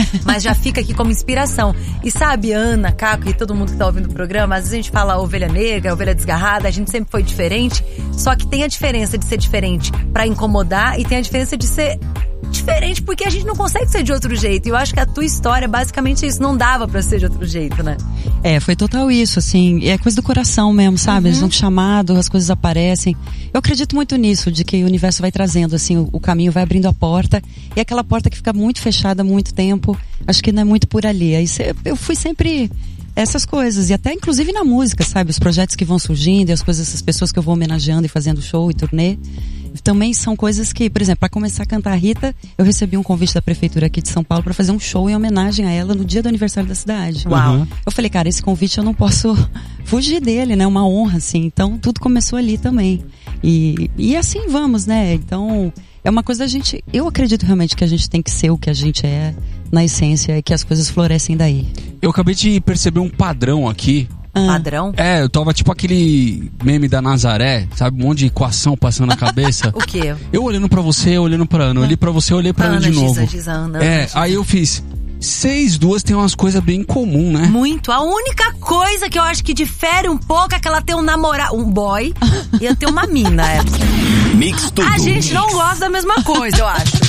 mas já fica aqui como inspiração. E sabe, Ana, Caco e todo mundo que tá ouvindo o programa, às vezes a gente fala ovelha negra, ovelha desgarrada, a gente sempre foi diferente, só que tem a diferença de ser diferente pra incomodar e tem a diferença de ser diferente porque a gente não consegue ser de outro jeito. E eu acho que a tua história é basicamente isso, não dava pra ser de outro jeito, né? Foi total isso, assim, é coisa do coração mesmo, sabe? Eles dão chamado, as coisas aparecem. Eu acredito muito nisso, de que o universo vai trazendo, assim, o caminho vai abrindo a porta, e aquela porta que fica muito fechada há muito tempo, acho que não é muito por ali. Aí eu fui sempre essas coisas, e até inclusive na música, sabe? Os projetos que vão surgindo, e as coisas, essas pessoas que eu vou homenageando e fazendo show e turnê, também são coisas que, por exemplo, para começar a cantar a Rita, eu recebi um convite da prefeitura aqui de São Paulo para fazer um show em homenagem a ela no dia do aniversário da cidade. Uau! Eu falei, cara, esse convite eu não posso fugir dele, né? Uma honra, assim. Então, tudo começou ali também. E assim vamos, né? Então, é uma coisa da gente... Eu acredito realmente que a gente tem que ser o que a gente é na essência e que as coisas florescem daí. Eu acabei de perceber um padrão aqui. Padrão? Eu tava tipo aquele meme da Nazaré, sabe? Um monte de equação passando na cabeça. O quê? Eu olhando pra você, olhando pra Ana. Eu olhei pra você, olhei pra Ana de novo. Ana. Aí eu fiz... Vocês duas têm umas coisas bem comum, né? Muito. A única coisa que eu acho que difere um pouco é que ela tem um namorado, um boy, e eu tenho uma mina. Mix tudo. A gente não gosta da mesma coisa, eu acho.